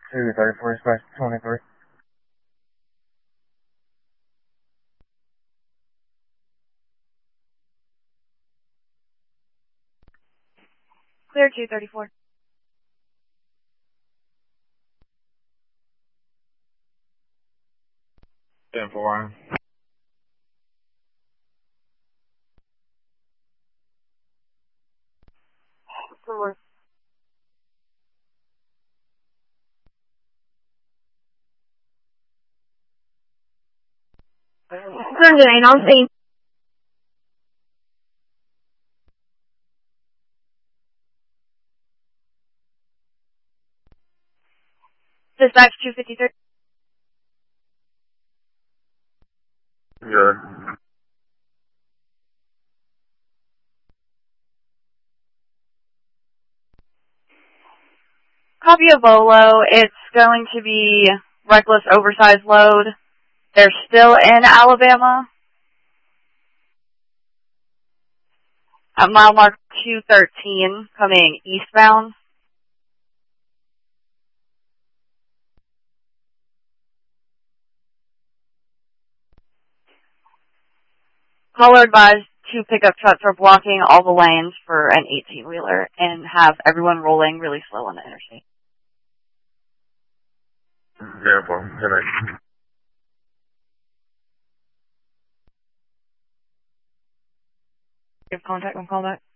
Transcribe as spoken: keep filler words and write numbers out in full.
two thirty-four, dispatch twenty-three. Clear two thirty-four. ten four. Four. Sunday, on scene. Dispatch two fifty-three. Good. Copy of Volo. It's going to be reckless oversized load. They're still in Alabama. At mile mark two thirteen, coming eastbound. Caller advised two pickup trucks are blocking all the lanes for an eighteen-wheeler and have everyone rolling really slow on the interstate. Beautiful. Good night. Give contact when call back.